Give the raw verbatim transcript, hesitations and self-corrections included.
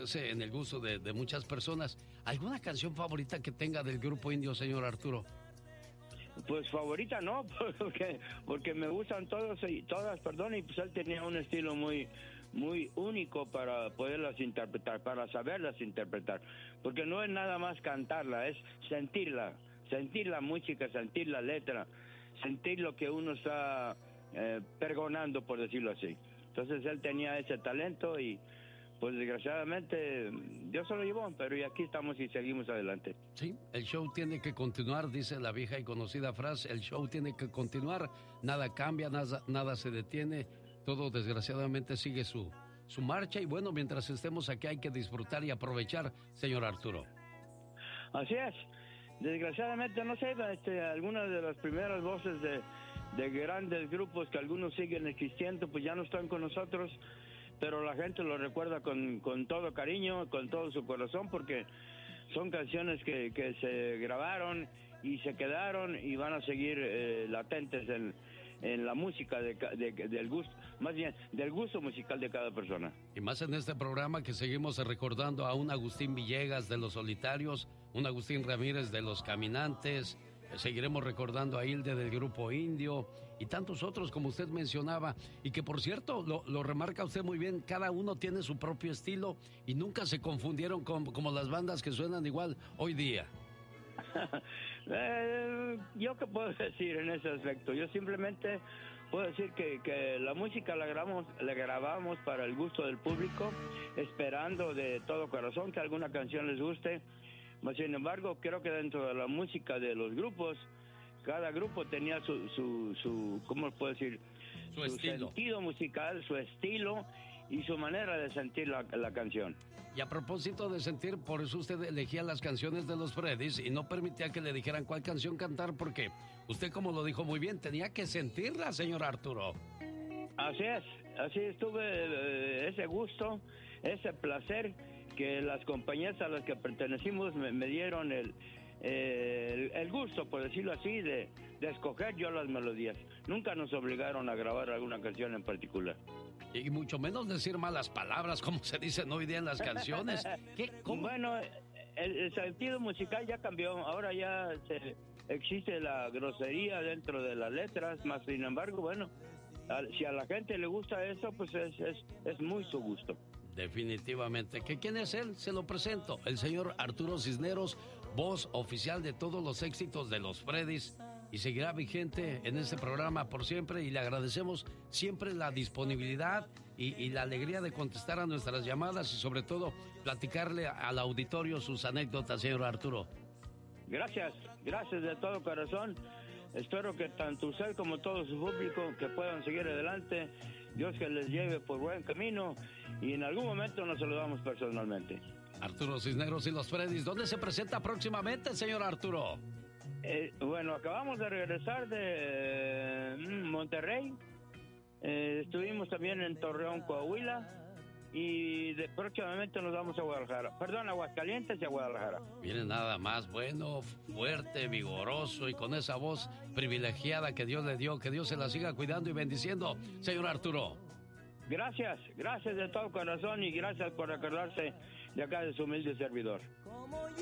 en el gusto de, de muchas personas. ¿Alguna canción favorita que tenga del grupo Indio, señor Arturo? Pues favorita no, porque porque me gustan todos y todas, perdón, y pues él tenía un estilo muy muy único para poderlas interpretar, para saberlas interpretar, porque no es nada más cantarla, es sentirla, sentir la música, sentir la letra, sentir lo que uno está eh, pregonando, por decirlo así. Entonces él tenía ese talento y pues desgraciadamente Dios se lo llevó, pero y aquí estamos y seguimos adelante. Sí, el show tiene que continuar, dice la vieja y conocida frase, el show tiene que continuar, nada cambia, nada, nada se detiene, todo desgraciadamente sigue su, su marcha y bueno, mientras estemos aquí hay que disfrutar y aprovechar, señor Arturo. Así es, desgraciadamente no sé, este, algunas de las primeras voces de, de grandes grupos que algunos siguen existiendo pues ya no están con nosotros, pero la gente lo recuerda con, con todo cariño, con todo su corazón, porque son canciones que, que se grabaron y se quedaron y van a seguir eh, latentes en, en la música de, de, del gusto, más bien del gusto musical de cada persona. Y más en este programa que seguimos recordando a un Agustín Villegas de Los Solitarios, un Agustín Ramírez de Los Caminantes. Seguiremos recordando a Hilde del Grupo Indio y tantos otros como usted mencionaba y que por cierto lo, lo remarca usted muy bien, cada uno tiene su propio estilo y nunca se confundieron con, como las bandas que suenan igual hoy día. eh, yo qué puedo decir en ese aspecto, yo simplemente puedo decir que, que la música la grabamos, la grabamos para el gusto del público, esperando de todo corazón que alguna canción les guste. Sin embargo, creo que dentro de la música de los grupos, cada grupo tenía su, su, su ¿cómo puedo decir? Su, su estilo. sentido musical, su estilo y su manera de sentir la, la canción. Y a propósito de sentir, por eso usted elegía las canciones de los Freddys y no permitía que le dijeran cuál canción cantar, porque usted, como lo dijo muy bien, tenía que sentirla, señor Arturo. Así es, así estuve, eh, ese gusto, ese placer que las compañías a las que pertenecimos me, me dieron el, eh, el, el gusto, por decirlo así, de, de escoger yo las melodías. Nunca nos obligaron a grabar alguna canción en particular. Y mucho menos decir malas palabras, como se dicen hoy día en las canciones. ¿Qué? ¿Cómo? Bueno, el, el sentido musical ya cambió. Ahora ya se, existe la grosería dentro de las letras, más sin embargo, bueno, a, si a la gente le gusta eso, pues es, es, es muy su gusto. Definitivamente. ¿Que quién es él? Se lo presento. El señor Arturo Cisneros, voz oficial de todos los éxitos de los Freddys. Y seguirá vigente en este programa por siempre. Y le agradecemos siempre la disponibilidad y, y la alegría de contestar a nuestras llamadas y sobre todo platicarle al auditorio sus anécdotas, señor Arturo. Gracias, gracias de todo corazón. Espero que tanto usted como todo su público que puedan seguir adelante. Dios que les lleve por buen camino y en algún momento nos saludamos personalmente. Arturo Cisneros y los Freddys, ¿dónde se presenta próximamente, señor Arturo? Eh, bueno, acabamos de regresar de eh, Monterrey, eh, estuvimos también en Torreón, Coahuila y de, próximamente nos vamos a Guadalajara, perdón, a Aguascalientes y a Guadalajara. Viene nada más bueno, fuerte, vigoroso y con esa voz privilegiada que Dios le dio, que Dios se la siga cuidando y bendiciendo, señor Arturo. Gracias, gracias de todo corazón y gracias por recordarse de acá de su humilde servidor.